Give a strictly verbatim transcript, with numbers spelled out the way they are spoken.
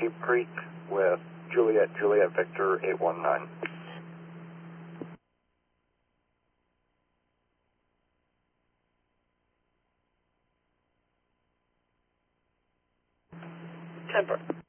Sheep Creek with Juliet, Juliet Victor eight one nine. Temper.